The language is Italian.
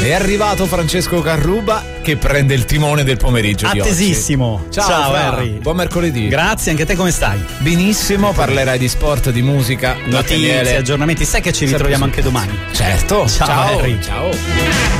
È arrivato Francesco Carruba che prende il timone del pomeriggio di oggi. Attesissimo. Ciao Harry. Buon mercoledì. Grazie, anche a te, come stai? Benissimo, parlerai di sport, di musica, notizie, aggiornamenti. Sai che ci ritroviamo anche domani. Certo. Ciao Harry. Ciao.